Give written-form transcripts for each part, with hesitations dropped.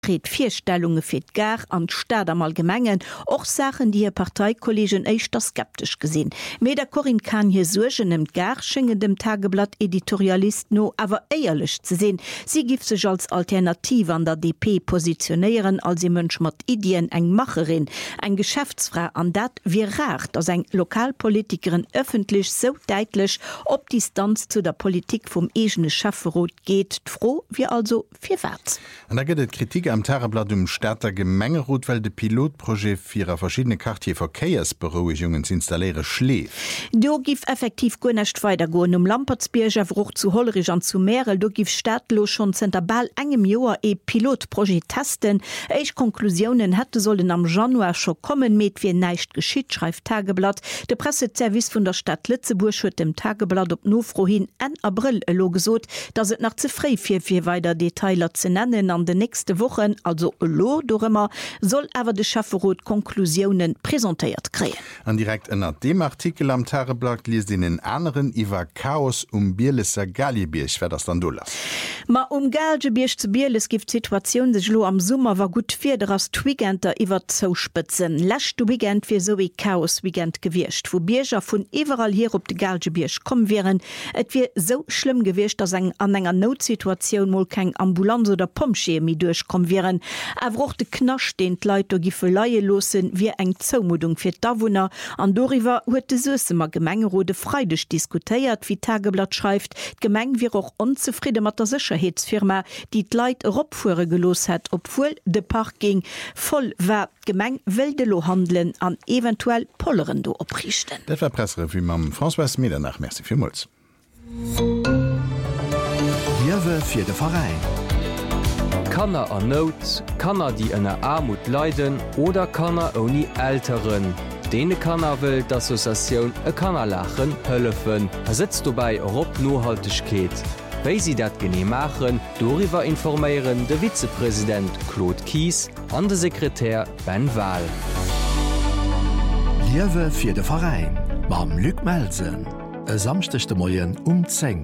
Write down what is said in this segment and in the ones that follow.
Vierstellungen fir gar an Staat am allgemengen och Sachen die ihr Parteikollegen eichter skeptisch gesinn. Me der Corinne kann hier Surgen nimmt gar schingen dem Tageblatt Editorialist no awer eierlich ze sehen. Sie gibt sich als Alternative an der DP positionieren als sie Mönsch mat Ideen eng Macherin, ein Geschäftsfrau an dat wie rar, dass eng Lokalpolitikerin öffentlich so deutlich op Distanz zu der Politik vom egene Schafferot geht. Froh wie also vierwärts. Und da geht Kritik am Tageblatt Städter Gemengerot, weil de Pilotprojekt vierer verschiedene Quartierverkehrsberuhigungen zu installieren schläft. Du gif effektiv go nicht weiter go Lampertsbierger Bruch zu Hollerich an zu Meerel, du gif staatlos schon Ball engem Joer Pilotprojekt testen. Eich Konklusionen hätte sollen am Januar schon kommen mit wie neicht geschieht, schreibt Tageblatt. De Presseservice von der Stadt Lützeburg hue dem Tageblatt op Nofro hin en April lo gesot, dass het nach zu frei vier weiter Detailer zu nennen an de nächste Woche, also lo doremmer, soll aber de Schafferot Konklusionen präsentiert kreen. An direkt ënner dem Artikel am Tageblatt liest den anderen iwwer Chaos Bierleser Galibierch, wer das dann do lass. Ma Galgebierch zu Bierles gibt Situation sech lo am Summer war gut firder as Weekender iwwer zouspitzen. Lächt du Weekend fir so wie Chaos Weekend gewircht, wo Bierger vun überall hier op de Galgebierch kommen wären, et wie so schlimm gewircht, dass eng an enger Notsituation mo kein Ambulanz oder Pomchemie durchkommen wären. Auch de Knasch den Leute gife Leiie losen wie eng Zoumudung fir Dawohner. An Doriwer huet de Sössemer Gemengerode freidig diskutiert, wie Tageblatt schreibt, Gemeng wie auch unzufrieden mat der Sicherheitsfirma, die d'Leit Robfuhre gelos hat, obwohl de Park ging voll war Gemeng Wildelo handeln an eventuell Polleren do oprichten. Dat war Presse wie mam François Meder nach Merci vielmals. Jewe fir de Verein. Kanner an Not, Kanner die ënner Armut leiden oder Kanner oni Älteren. Dene Kanner will d'Assoziatioun e Kanner lachen hëllefen, sitzt du bei Europa Nohaltegkeet. Wéi sie dat gene machen, doriwer informéieren de Vizepräsident Claude Kies an de Sekretär Ben Wahl. Liewe fir de Verein, mam Lück Melsen, e samstechte Moien 10.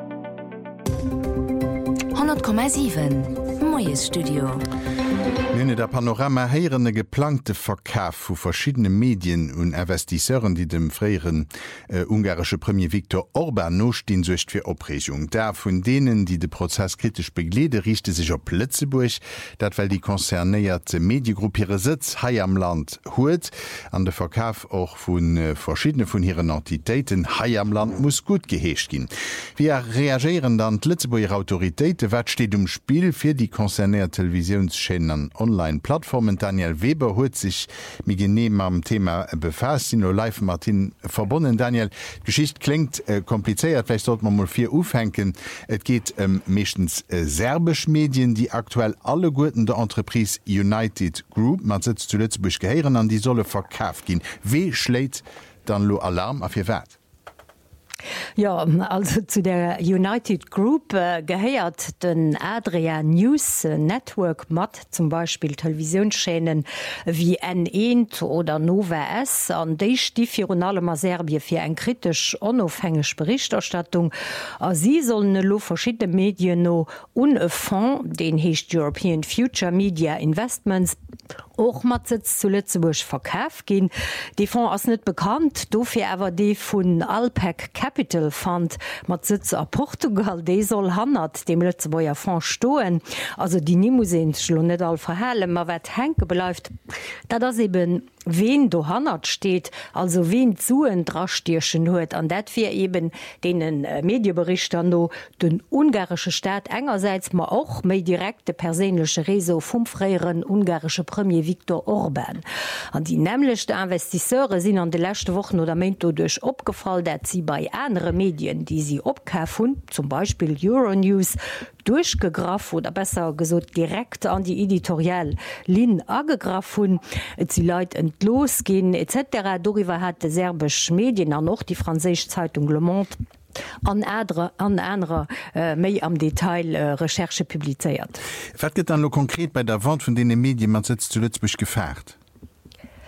100,7 Moies Studio. Nenne der Panorama heierende geplante Verkauf vu verschiedene Medien und Investisseuren, die dem freieren ungarische Premier Viktor Orban nostehen sucht für Opregung. Da von denen, die den Prozess kritisch beglede, richte sich op Lützeburg, dat weil die konzernierte Mediengruppe ihre Sitz hei am Land huet. An der Verkauf auch von verschiedene von ihren Entitäten hei am Land muss gut geheescht gehen. Wir reagieren dann Lützeburger Autoritäten, wat steht im Spiel für die konzernierte Televisionsschäden an Online-Plattformen. Daniel Weber hat sich mit genehm am Thema befasst, sind live Martin verbunden. Daniel, Geschichte klingt kompliziert, vielleicht sollte man mal 4 aufhängen. Es geht meistens serbisch Medien, die aktuell alle Guten der Entreprise United Group, man sitzt zu Lützeburg gehören, an die solle verkauft gehen. Wie schlägt dann lo Alarm auf ihr Wert? Ja, also zu der United Group gehört den Adria News Network mat, zum Beispiel Televisionsschänen wie N1 oder Nova S, an die Stifirun allem Serbien für ein kritisch unabhängige Berichterstattung. Sie sollen lo verschiedene Medien no Fonds, den heißt European Future Media Investments, auch mat zu Lützeburg verkauft gehen. Die Fonds ist nicht bekannt, dafür aber die von Alpec Capital Fund mat Sitz a Portugal, de soll 100 dem Lützeburger Fonds stoen. Also die Nimuseen schlo net all verhalen, ma wat henke beläuft, da das eben wen do 100 steht, also wen zuen Drastierchen huet, an dat wir eben denen Medienberichter no den ungarische Staat engerseits ma auch méi direkte persönliche Reso vom freieren ungarische Premier Viktor Orban. An die nämlichchte Investisseure sind an de letzte Wochen oder Mento durch opgefallen, dat sie bei andere Medien, die sie opkaufen, zum Beispiel Euronews, durchgegrafen oder besser gesagt direkt an die editorial Lin angegrafen, sie Leute entlosgehen etc. Darüber hat der serbisch Medien auch noch die französische Zeitung Le Monde an andere méi am Detail Recherche publiziert. Was geht dann noch konkret bei der Wand von den Medien man sitzt zu Lützburg gefährt?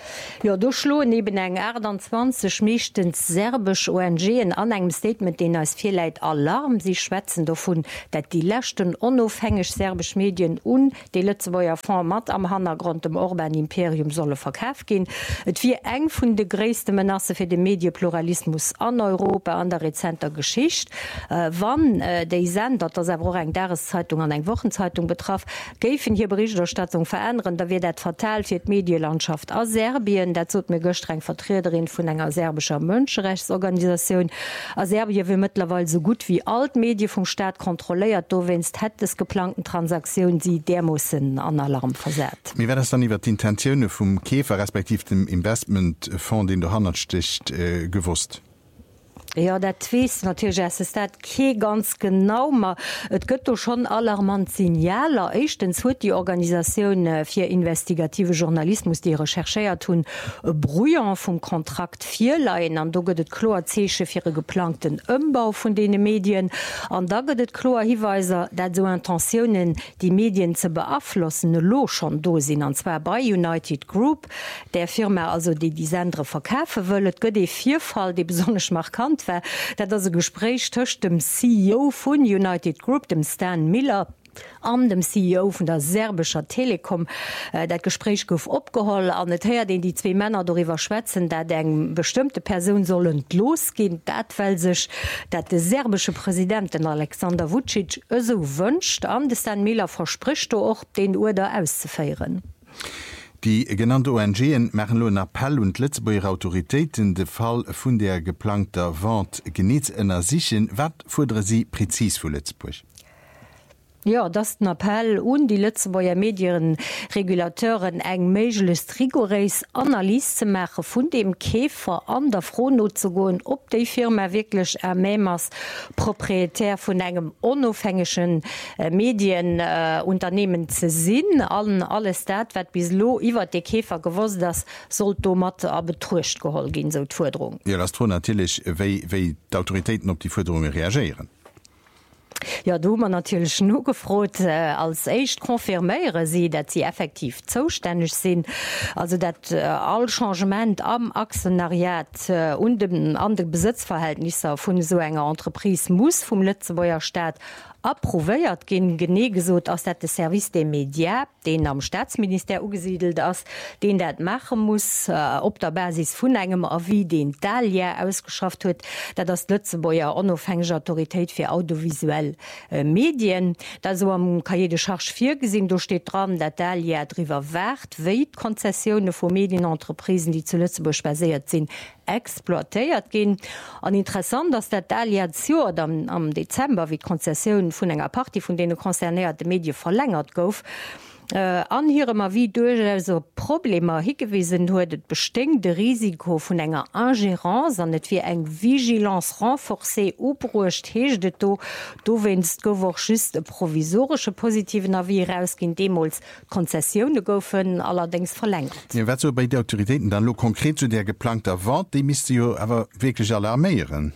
Ja, du schlo neben eng 20 mechtens serbisch ONG an engem Statement, den als viel Leiit Alarm sie schwätzen davon, dat die lächten onofhängig serbisch Medien de letzteer Format am Hangrund dem Orban Imperium solle verkauf gehen. Et wie eng vun de gréste Menasse fir den Medienpluralismus an Europa an der rezenter Geschicht, wann déi Sender, dat er eng Dareszeitung an eng Wochenzeitung betraf, géiffen hier Berichterstattung verändern, da wird dat fatal fir d Medienlandschaft a Serbien. Dat zot mir gestreng Vertreterin vun enger serbischer Mënscherechtsorganisation. A Serbien will mittlerweile so gut wie Altmedien vom Staat kontrolliert, do wennst het des geplanten Transaktionen sie der mussssen an Alarm versät. Wie wär das dann iwwer die Intentionune vum Käfer respektiv dem Investmentfonds, den du hansticht gewusst? Ja, dat wees natürlich dat ke ganz genau, ma et gëtt doch schon alarmant Signaler. Echtens huet die Organisation fir investigative Journalismus, die rechercheiert hun Brouillon vum Kontrakt 4 leiien, an do gëtt et Kloer Zeche fir geplanten Ömbau vun dee Medien, an da gëtt et Kloer Hiweiser, dat so Intentionen die Medien ze beaflossen lo schon do sinn, anzwer bei United Group, der Firma also die Sendre verkäfe wëllet, gëtt e 4 Fall, de besonnech markant, dat as e Gespräch töcht dem CEO vun United Group, dem Stan Miller, an dem CEO vun der serbischer Telekom. Dat Gespräch gouf opgeholl an net her, den die 2 Männer darüber schwätzen, dat eng bestimmte Person sollen losgehen, dat weil sech dat de serbische Präsidenten Alexander Vucic eso wünscht, an de Stan Miller verspricht och den Urder auszufeieren. Die genannte ONG machen lo Appell und Lützburger Autoritäten de Fall vun der geplanter Wand geneetennner sichen, wat fudre sie präzis vu Lützburg? Ja, das ein Appell und die Lützburger Medienregulateuren eng méiglech rigoreis Analyse zu machen von dem Käfer an der Frono zu gehen, ob die Firma wirklich Mämers proprietär von engem unabhängigen Medienunternehmen zu sinn. Alles dat wat bis lo iwwer de Käfer gewusst, das soll mat a betruscht gehol gin so Forderung. Ja, das tun natürlich wie die Autoritäten op die Forderungen reagieren. Ja, du man natürlich nur gefrot als echt konfirméiere sie, dat sie effektiv zuständig sind, also dat all Changement am Aktionariat und an de Besitzverhältnisse vun so enger Entreprise muss vom Lützburger Staat approuvéiert gin genegesot ass dat de Service des Medien, den am Staatsminister ugesiedelt ass, den dat machen muss op der Basis vun engem a wie den Dalia ausgeschafft huet, dat das Lützeburger onofhängige Autorität fir audiovisuell Medien, da so am Cahier de Charge 4 gesinn, do steht dran, dat Dalia drüber wert, weit Konzessionen vu Medienentreprisen, die zu Lützeburg basiert sind, exploitéiert gin. An interessant, dass der Dalia am Dezember wie Konzessionen vun enger Party vun denen konzernierte Medien verlängert gouf. Anhirmer wie duch so Probleme higewiesen huet et bestengte Risiko vun enger Ingérenz an net wie eng Vigilance renforcée opbrucht heeschtet do wennst gowoch just e provisorsche positiven Avis rausgin Demols Konzessioune goufen allerdings verlängert. Ja, wat so bei der Autoritäten dann lo konkret zu der geplanter Wort, die mis jo awer wirklich alarmieren.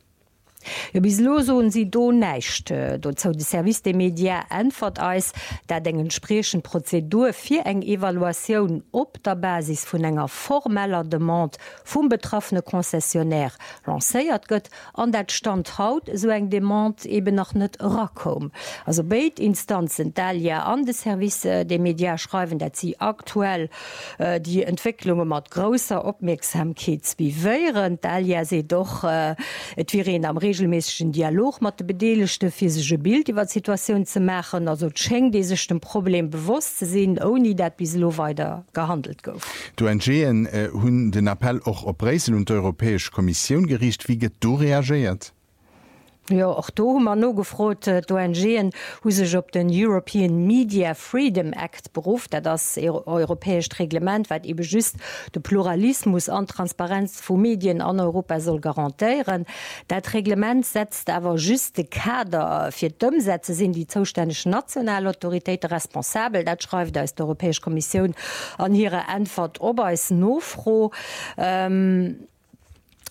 Ja, bis losen sie do nächt zo de Service des Medien entfert eis, dat eng entsprechen Prozedur fir eng Evaluation op der Basis vun enger formeller Demande vum betroffene Konzessionär lacéiert gëtt, an dat stand haut so eng Demande eben noch net rakom. Also beit Instanzen Dalia an de Service des Medien schreiben, dat sie aktuell die Entwicklungen mat grosser Opmerksamkeit wieieren. Dalia se doch et wie am regelmäßigen Dialog mat de bedeligchte physische Bild iwwer Situation ze machen, also schenng de sech dem Problem bewusst ze sinn, oni dat bis lo weiter gehandelt gouf. Du NGen hunn den Appell och op Brüssel und der Europäisch Kommission gericht, wie get du reagiert? Ja, auch do man no gefrot d'ONGen hu sech op den European Media Freedom Act beruft, dat das europäesch Reglement wat ebe just de Pluralismus an Transparenz vu Medien an Europa soll garantiieren. Dat Reglement setzt awer juste Kader fir d'Umsätze sinn die zoustännech nationale Autoritéit responsabel. Dat schreibt als d'Europäesch Kommission an hire Antwort ober is nofro.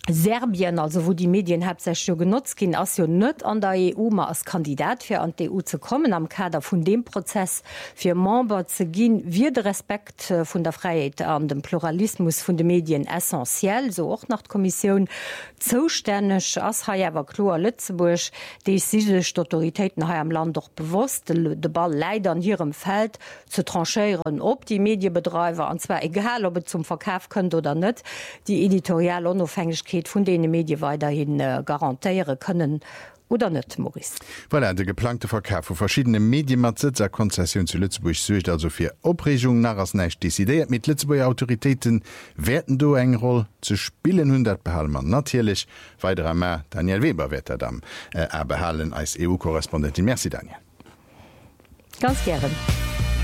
Serbien, also wo die Medien hauptsächlich genutzt gehen, als ja nicht an der EU mal als Kandidat für an die EU zu kommen, am Kader von dem Prozess für Member zu gehen, wird der Respekt von der Freiheit an dem Pluralismus von den Medien essentiell, so auch nach der Kommission zuständig, als aber klar Lützeburg, die sich Autoritäten hier im Land doch bewusst, der Ball leider an ihrem Feld zu tranchieren, ob die Medienbetreiber, und zwar egal, ob es zum Verkauf könnt oder nicht, die editoriale Unabhängigkeit von denen Medien weiterhin garantieren können oder nicht, Maurice. Voilà, der geplante Verkauf von verschiedenen Medienmatzitzer Konzession zu Lützeburg sucht also für Opregung nach als nicht dezidiert. Mit Lützeburger Autoritäten werden du eine Rolle zu spielen, 100 behalten man natürlich. Weiterer mehr Daniel Weber wird er dann behalten als EU-Korrespondentin. Merci, Daniel. Ganz gerne.